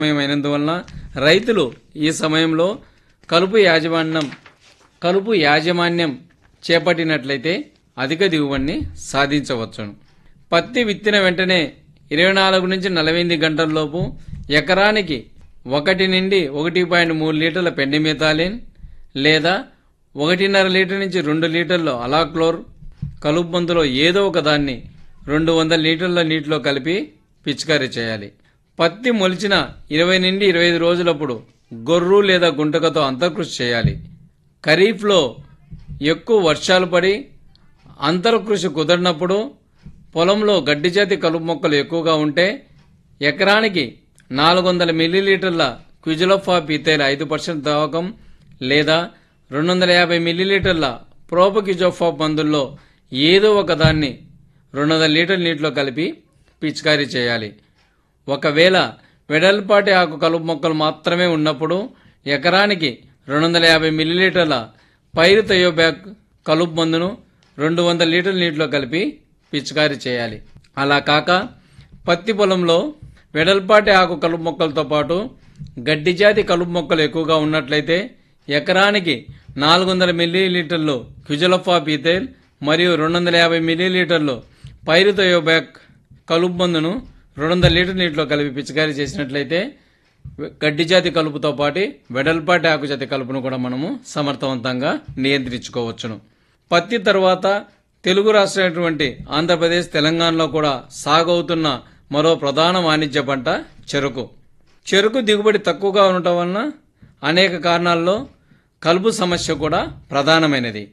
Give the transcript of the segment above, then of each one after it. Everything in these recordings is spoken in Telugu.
సమయమైనందువలన రైతులు ఈ సమయంలో కలుపు యాజమాన్యం చేపట్టినట్లయితే అధిక దిగుబడిని సాధించవచ్చును. పత్తి విత్తిన వెంటనే 24 నుంచి 48 గంటల్లోపు ఎకరానికి 1 నుండి 1.3 లీటర్ల పెండిమిథాలిన్ లేదా 1.5 లీటర్ నుంచి 2 లీటర్ల అలాక్లోర్ కలుపు మందులో ఏదో ఒక దాన్ని 200 లీటర్ల నీటిలో కలిపి పిచికారీ చేయాలి. పత్తి మొలిచిన 20 నుండి 25 రోజులప్పుడు గొర్రు లేదా గుంటకతో అంతర్కృషి చేయాలి. ఖరీఫ్లో ఎక్కువ వర్షాలు పడి అంతర్కృషి కుదరినప్పుడు పొలంలో గడ్డిజాతి కలుపు మొక్కలు ఎక్కువగా ఉంటే ఎకరానికి 400 మిల్లీలీటర్ల క్విజలోఫాప్ ఇథైల్ 5% ద్రావకం లేదా 250 మిల్లీలీటర్ల ప్రోపక్విజోఫాప్ మందుల్లో ఏదో ఒక దాన్ని 200 లీటర్ల నీటిలో కలిపి పిచికారీ చేయాలి. ఒకవేళ వెడల్పాటి ఆకు కలుపు మొక్కలు మాత్రమే ఉన్నప్పుడు ఎకరానికి 250 మిల్లీలీటర్ల పైరుథయోబ్యాక్ కలుపు మందును 200 లీటర్ల నీటిలో కలిపి పిచికారీ చేయాలి. అలా కాక పత్తి పొలంలో వెడల్పాటి ఆకు కలుపు మొక్కలతో పాటు గడ్డి జాతి కలుపు మొక్కలు ఎక్కువగా ఉన్నట్లయితే ఎకరానికి 400 మిల్లీలీటర్లు క్విజలోఫాప్ ఇథైల్ మరియు 250 మిల్లీలీటర్లు పైరుథయోబ్యాక్ కలుపు మందును 200 లీటర్ల నీటిలో కలిపి పిచికారీ చేసినట్లయితే గడ్డి జాతి కలుపుతో పాటు వెడల్పాటి ఆకు జాతి కలుపును కూడా మనము సమర్థవంతంగా నియంత్రించుకోవచ్చును. పత్తి తర్వాత తెలుగు రాష్ట్రమైనటువంటి ఆంధ్రప్రదేశ్, తెలంగాణలో కూడా సాగవుతున్న మరో ప్రధాన వాణిజ్య పంట చెరుకు. చెరుకు దిగుబడి తక్కువగా ఉండటం వలన అనేక కారణాల్లో కలుపు సమస్య కూడా ప్రధానమైనది.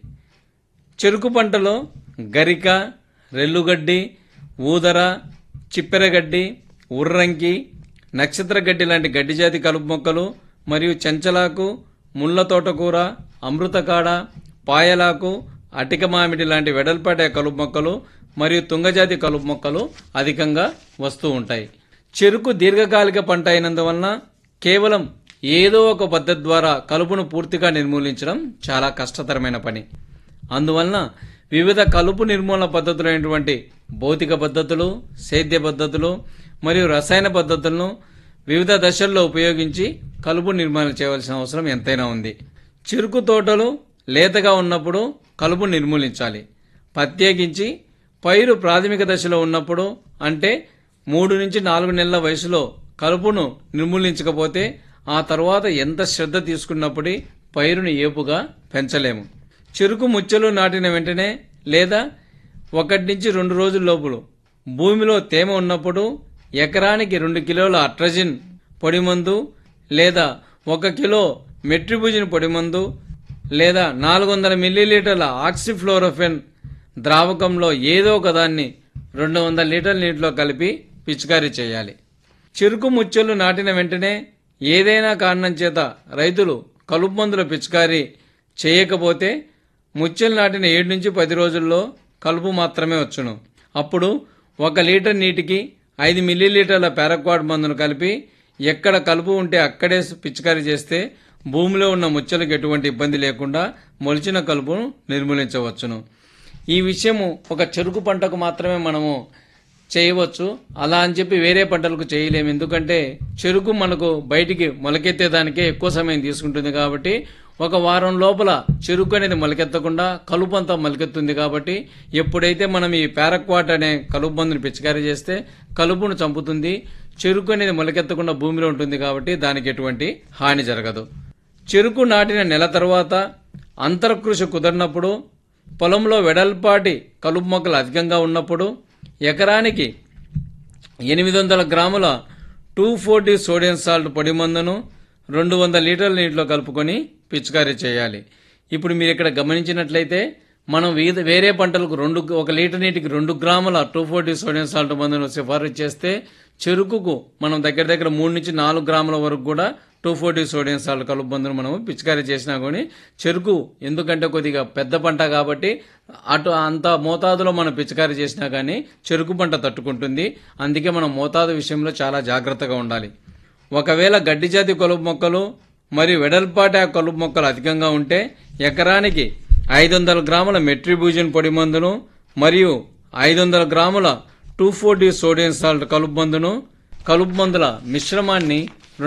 చెరుకు పంటలో గరిక, రెల్లుగడ్డి, ఊదర, చిప్పెరగడ్డి, ఉర్రంకి, నక్షత్రగడ్డి లాంటి గడ్డి జాతి కలుపు మొక్కలు మరియు చెంచలాకు, ముళ్ళ తోటకూర, అమృతకాడ, పాయలాకు, అటిక మామిడి లాంటి వెడల్పాటి కలుపు మొక్కలు మరియు తుంగజాతి కలుపు మొక్కలు అధికంగా వస్తూ ఉంటాయి. చెరుకు దీర్ఘకాలిక పంట అయినందువలన కేవలం ఏదో ఒక పద్ధతి ద్వారా కలుపును పూర్తిగా నిర్మూలించడం చాలా కష్టతరమైన పని. అందువలన వివిధ కలుపు నిర్మూలన పద్ధతులైనటువంటి భౌతిక పద్ధతులు, సేద్య పద్ధతులు మరియు రసాయన పద్ధతులను వివిధ దశల్లో ఉపయోగించి కలుపు నిర్మూలన చేయవలసిన అవసరం ఎంతైనా ఉంది. చెరుకు తోటలు లేతగా ఉన్నప్పుడు కలుపు నిర్మూలించాలి. ప్రత్యేకించి పైరు ప్రాథమిక దశలో ఉన్నప్పుడు అంటే 3 నుంచి 4 నెలల వయసులో కలుపును నిర్మూలించకపోతే ఆ తర్వాత ఎంత శ్రద్ధ తీసుకున్నప్పుడు పైరును ఏపుగా పెంచలేము. చెరుకు ముచ్చలు నాటిన వెంటనే లేదా 1 నుంచి 2 రోజుల లోపు భూమిలో తేమ ఉన్నప్పుడు ఎకరానికి 2 కిలోల అట్రజిన్ పొడిమందు లేదా 1 కిలో మెట్రిబుజిన్ పొడిమందు లేదా 400 మిల్లీలీటర్ల ఆక్సిఫ్లోరోఫెన్ ద్రావకంలో ఏదో ఒక దాన్ని 200 లీటర్ల నీటిలో కలిపి పిచికారీ చేయాలి. చెరుకు ముచ్చలు నాటిన వెంటనే ఏదైనా కారణం చేత రైతులు కలుపు మందుల పిచికారీ చేయకపోతే ముచ్చలు నాటిన 7 నుంచి 10 రోజుల్లో కలుపు మాత్రమే వచ్చును. అప్పుడు 1 లీటర్ నీటికి 5 మిల్లీలీటర్ల పారాక్వాట్ మందును కలిపి ఎక్కడ కలుపు ఉంటే అక్కడే పిచికారీ చేస్తే భూమిలో ఉన్న ముచ్చలకు ఎటువంటి ఇబ్బంది లేకుండా మొలిచిన కలుపును నిర్మూలించవచ్చును. ఈ విషయము ఒక చెరుకు పంటకు మాత్రమే మనము చేయవచ్చు. అలా అని చెప్పి వేరే పంటలకు చేయలేము. ఎందుకంటే చెరుకు మనకు బయటికి మొలకెత్తేదానికే ఎక్కువ సమయం తీసుకుంటుంది కాబట్టి ఒక వారం లోపల చెరుకు అనేది మొలకెత్తకుండా కలుపు అంతా మొలకెత్తుంది. కాబట్టి ఎప్పుడైతే మనం ఈ పారాక్వాట్ అనే కలుపు మందుని పిచికారీ చేస్తే కలుపును చంపుతుంది. చెరుకు అనేది మొలకెత్తకుండా భూమిలో ఉంటుంది కాబట్టి దానికి ఎటువంటి హాని జరగదు. చెరుకు నాటిన నెల తర్వాత అంతర్కృషి కుదరినప్పుడు పొలంలో వెడల్పాటి కలుపు మొక్కలు అధికంగా ఉన్నప్పుడు ఎకరానికి 800 గ్రాముల 2,4-D సోడియం సాల్ట్ పొడి మందును 200 లీటర్ల నీటిలో కలుపుకొని పిచికారీ చేయాలి. ఇప్పుడు మీరు ఇక్కడ గమనించినట్లయితే మనం వేరే పంటలకు 1 లీటర్ నీటికి 2 గ్రాముల 2,4-D సోడియం సాల్ట్ మందును సిఫారసు చేస్తే చెరుకుకు మనం దగ్గర 3 నుంచి 4 గ్రాముల వరకు కూడా 2,4-D సోడియం సాల్ట్ కలుపు మందును మనం పిచికారీ చేసినా కానీ చెరుకు ఎందుకంటే కొద్దిగా పెద్ద పంట కాబట్టి అంత మోతాదులో మనం పిచికారీ చేసినా కానీ చెరుకు పంట తట్టుకుంటుంది. అందుకే మనం మోతాదు విషయంలో చాలా జాగ్రత్తగా ఉండాలి. ఒకవేళ గడ్డి జాతి కలుపు మొక్కలు మరియు వెడల్పాటి కలుపు మొక్కలు అధికంగా ఉంటే ఎకరానికి 500 గ్రాముల మెట్రిబూజిన్ పొడి మందును మరియు 500 గ్రాముల 2,4-D సోడియం సాల్ట్ కలుపు మందును కలుపు మందుల మిశ్రమాన్ని